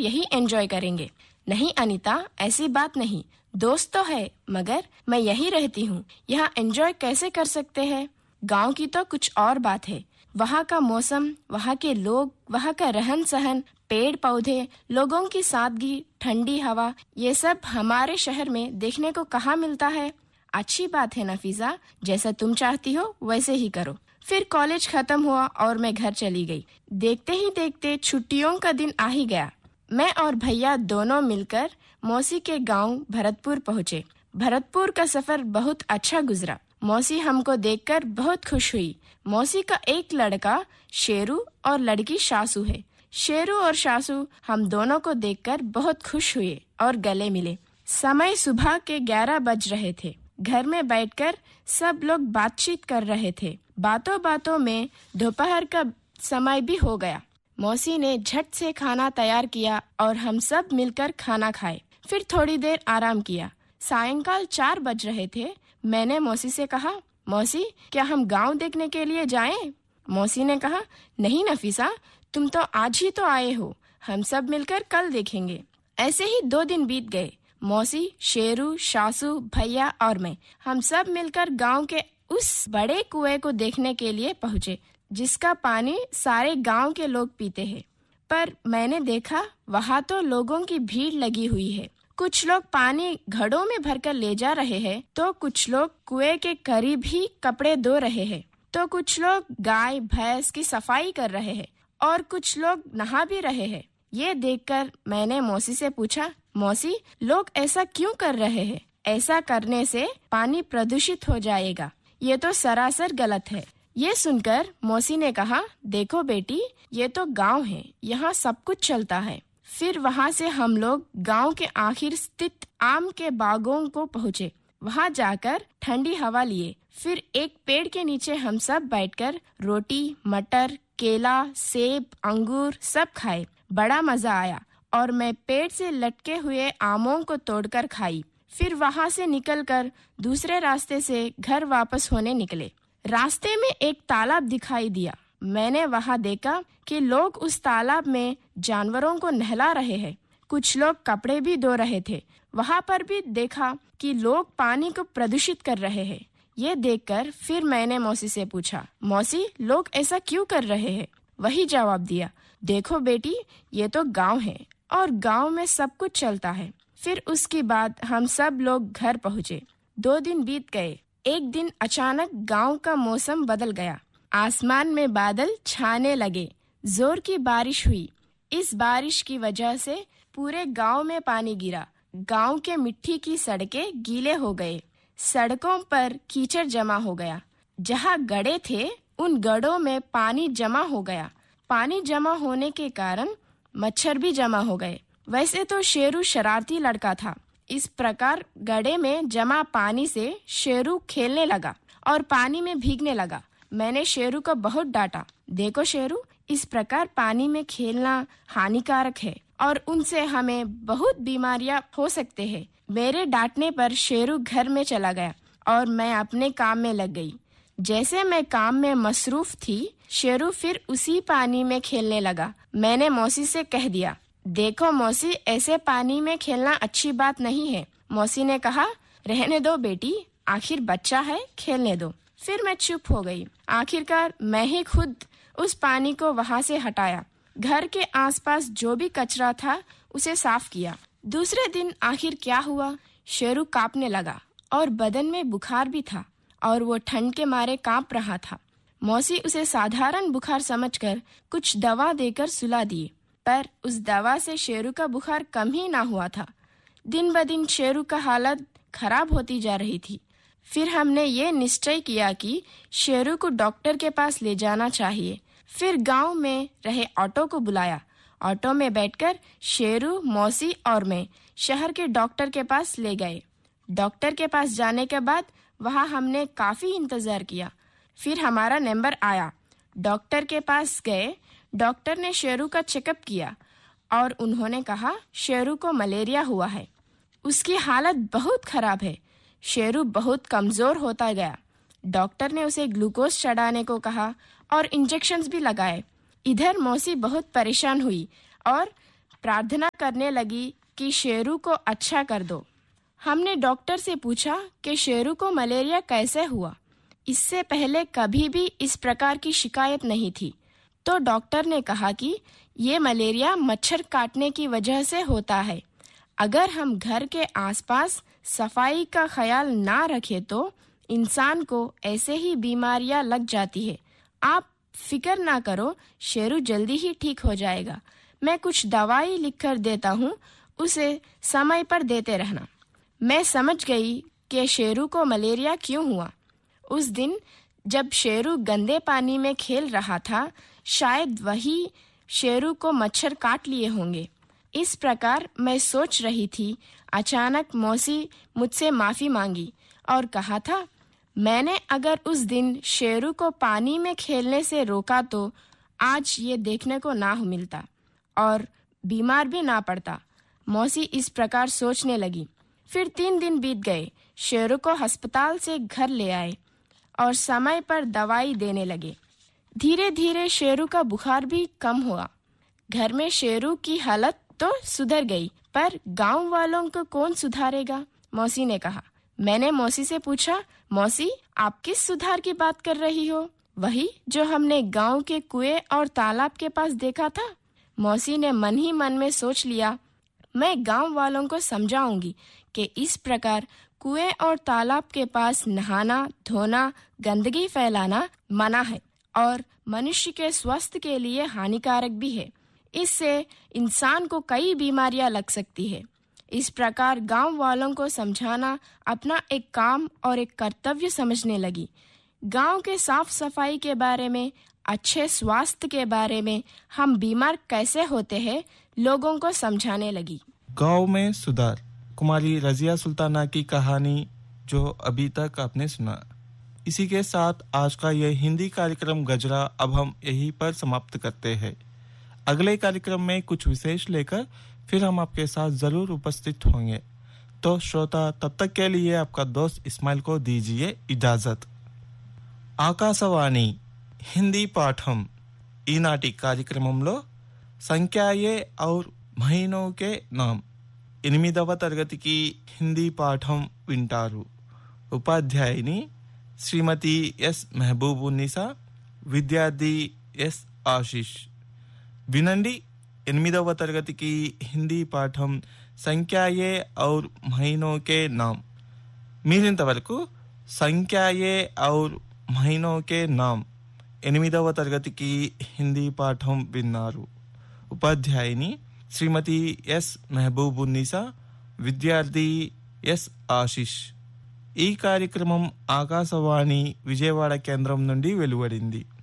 यही एंजॉय करेंगे। नहीं अनीता, ऐसी बात नहीं। दोस्त तो है, मगर मैं यही रहती हूँ। यहाँ एंजॉय कैसे कर सकते हैं? गांव की तो कुछ और बात है। वहाँ का मौसम, वहाँ के लोग, वहाँ का रहन सहन, पेड़ पौधे, लोगों की सादगी, ठंडी हवा, ये सब हमारे शहर में देखने को कहाँ मिलता है। अच्छी बात है नफीसा, जैसा तुम चाहती हो वैसे ही करो। फिर कॉलेज खत्म हुआ और मैं घर चली गई। देखते ही देखते छुट्टियों का दिन आ ही गया। मैं और भैया दोनों मिलकर मौसी के गांव भरतपुर पहुँचे। भरतपुर का सफर बहुत अच्छा गुजरा। मौसी हमको देखकर बहुत खुश हुई। मौसी का एक लड़का शेरू और लड़की शासू है। शेरू और शासू हम दोनों को देखकर बहुत खुश हुए और गले मिले। समय सुबह के 11 बज रहे थे। घर में बैठकर सब लोग बातचीत कर रहे थे। बातों बातों में दोपहर का समय भी हो गया। मौसी ने झट से खाना तैयार किया और हम सब मिलकर खाना खाए। फिर थोड़ी देर आराम किया। सायंकाल 4 बज रहे थे। मैंने मौसी से कहा, मौसी क्या हम गांव देखने के लिए जाएं? मौसी ने कहा, नहीं नफीसा, तुम तो आज ही तो आए हो। हम सब मिलकर कल देखेंगे। ऐसे ही 2 दिन बीत गए। मौसी, शेरू, शासू, भैया और मैं, हम सब मिलकर गांव के उस बड़े कुएं को देखने के लिए पहुँचे जिसका पानी सारे गांव के लोग पीते हैं। पर मैंने देखा वहाँ तो लोगों की भीड़ लगी हुई है। कुछ लोग पानी घड़ों में भरकर ले जा रहे हैं, तो कुछ लोग कुएं के करीब ही कपड़े धो रहे हैं, तो कुछ लोग गाय भैंस की सफाई कर रहे हैं और कुछ लोग नहा भी रहे हैं। ये देखकर मैंने मौसी से पूछा, मौसी, लोग ऐसा क्यों कर रहे हैं? ऐसा करने से पानी प्रदूषित हो जाएगा। ये तो सरासर गलत है। ये सुनकर मौसी ने कहा, देखो बेटी, ये तो गांव है, यहाँ सब कुछ चलता है। फिर वहाँ से हम लोग गांव के आखिर स्थित आम के बागों को पहुँचे। वहाँ जाकर ठंडी हवा लिए। फिर एक पेड़ के नीचे हम सब बैठकर रोटी, मटर, केला, सेब, अंगूर सब खाए। बड़ा मजा आया और मैं पेड़ से लटके हुए आमों को तोड़कर खाई। फिर वहाँ से निकलकर दूसरे रास्ते से घर वापस होने निकले। रास्ते में एक तालाब दिखाई दिया। मैंने वहाँ देखा कि लोग उस तालाब में जानवरों को नहला रहे हैं। कुछ लोग कपड़े भी धो रहे थे। वहाँ पर भी देखा कि लोग पानी को प्रदूषित कर रहे हैं। ये देखकर फिर मैंने मौसी से पूछा, मौसी, लोग ऐसा क्यों कर रहे हैं? वही जवाब दिया, देखो बेटी, ये तो गांव है और गांव में सब कुछ चलता है। फिर उसके बाद हम सब लोग घर पहुँचे। 2 दिन बीत गए। एक दिन अचानक गांव का मौसम बदल गया। आसमान में बादल छाने लगे। जोर की बारिश हुई। इस बारिश की वजह से पूरे गांव में पानी गिरा। गांव के मिट्टी की सड़कें गीले हो गए। सड़कों पर कीचड़ जमा हो गया। जहां गड्ढे थे उन गड्ढों में पानी जमा हो गया। पानी जमा होने के कारण मच्छर भी जमा हो गए। वैसे तो शेरू शरारती लड़का था। इस प्रकार गड्ढे में जमा पानी से शेरू खेलने लगा और पानी में भीगने लगा। मैंने शेरू को बहुत डांटा। देखो शेरू, इस प्रकार पानी में खेलना हानिकारक है और उनसे हमें बहुत बीमारियां हो सकते हैं। मेरे डांटने पर शेरू घर में चला गया और मैं अपने काम में लग गई। जैसे मैं काम में मसरूफ थी, शेरू फिर उसी पानी में खेलने लगा। मैंने मौसी से कह दिया, देखो मौसी, ऐसे पानी में खेलना अच्छी बात नहीं है। मौसी ने कहा, रहने दो बेटी, आखिर बच्चा है, खेलने दो। फिर मैं चुप हो गई। आखिरकार मैं ही खुद उस पानी को वहां से हटाया। घर के आसपास जो भी कचरा था उसे साफ किया। दूसरे दिन आखिर क्या हुआ, शेरू कांपने लगा और बदन में बुखार भी था और वो ठंड के मारे कांप रहा था। मौसी उसे साधारण बुखार समझकर कुछ दवा देकर सुला दिए, पर उस दवा से शेरू का बुखार कम ही ना हुआ था। दिन ब दिन शेरू का हालत खराब होती जा रही थी। फिर हमने ये निश्चय किया कि शेरू को डॉक्टर के पास ले जाना चाहिए। फिर गांव में रहे ऑटो को बुलाया। ऑटो में बैठकर शेरू, मौसी और मैं शहर के डॉक्टर के पास ले गए। डॉक्टर के पास जाने के बाद वहां हमने काफी इंतजार किया। फिर हमारा नंबर आया। डॉक्टर के पास गए। डॉक्टर ने शेरू का चेकअप किया और उन्होंने कहा शेरू को मलेरिया हुआ है। उसकी हालत बहुत खराब है। शेरू बहुत कमजोर होता गया। डॉक्टर ने उसे ग्लूकोज चढ़ाने को कहा और इंजेक्शंस भी लगाए। इधर मौसी बहुत परेशान हुई और प्रार्थना करने लगी कि शेरू को अच्छा कर दो। हमने डॉक्टर से पूछा कि शेरू को मलेरिया कैसे हुआ। इससे पहले कभी भी इस प्रकार की शिकायत नहीं थी। तो डॉक्टर ने कहा कि ये मलेरिया मच्छर काटने की वजह से होता है। अगर हम घर के आसपास सफाई का ख्याल ना रखें तो इंसान को ऐसे ही बीमारियां लग जाती है। आप फिक्र ना करो, शेरू जल्दी ही ठीक हो जाएगा। मैं कुछ दवाई लिखकर देता हूँ, उसे समय पर देते रहना। मैं समझ गई कि शेरू को मलेरिया क्यों हुआ। उस दिन जब शेरू गंदे पानी में खेल रहा था, शायद वही शेरू को मच्छर काट लिए होंगे। इस प्रकार मैं सोच रही थी, अचानक मौसी मुझसे माफी मांगी और कहा था, मैंने अगर उस दिन शेरू को पानी में खेलने से रोका तो आज ये देखने को ना मिलता और बीमार भी ना पड़ता। मौसी इस प्रकार सोचने लगी। फिर 3 दिन बीत गए। शेरू को अस्पताल से घर ले आए और समय पर दवाई देने लगे। धीरे धीरे शेरू का बुखार भी कम हुआ। घर में शेरू की हालत तो सुधर गई, पर गांव वालों को कौन सुधारेगा? मौसी ने कहा। मैंने मौसी से पूछा, मौसी आप किस सुधार की बात कर रही हो? वही जो हमने गांव के कुएं और तालाब के पास देखा था। मौसी ने मन ही मन में सोच लिया, मैं गांव वालों को समझाऊंगी कि इस प्रकार कुएं और तालाब के पास नहाना, धोना, गंदगी फैलाना मना है और मनुष्य के स्वास्थ्य के लिए हानिकारक भी है। इससे इंसान को कई बीमारियां लग सकती है। इस प्रकार गांव वालों को समझाना अपना एक काम और एक कर्तव्य समझने लगी। गांव के साफ सफाई के बारे में, अच्छे स्वास्थ्य के बारे में, हम बीमार कैसे होते हैं, लोगों को समझाने लगी। गांव में सुधार, कुमारी रजिया सुल्ताना की कहानी जो अभी तक आपने सुना। इसी के साथ आज का यह हिंदी कार्यक्रम गजरा अब हम यहीं पर समाप्त करते हैं। अगले कार्यक्रम में कुछ विशेष लेकर फिर हम आपके साथ जरूर उपस्थित होंगे। तो श्रोता, तब तक के लिए आपका दोस्त इस्माइल को दीजिए इजाजत। ఆకాశవాణి హిందీ పాఠం ఈనాటి కార్యక్రమంలో సంఖ్యాయే ఔర్ మహీనో కే నామ్ 8వ తరగతికి హిందీ పాఠం వింటారు. ఉపాధ్యాయుని శ్రీమతి ఎస్ మెహబూబున్నిసా, విద్యార్థి ఎస్ ఆశీష్. వినండి 8వ తరగతికి హిందీ పాఠం సంఖ్యాయే ఔర్ మహీనో కే నామ్. మీరింతవరకు సంఖ్యాయే ఔర్ మహీనో కే నామ్ 8వ తరగతికి హిందీ పాఠం విన్నారు. ఉపాధ్యాయుని శ్రీమతి ఎస్ మెహబూబున్నిసా, విద్యార్థి ఎస్ ఆశీష్. ఈ కార్యక్రమం ఆకాశవాణి విజయవాడ కేంద్రం నుండి వెలువడింది.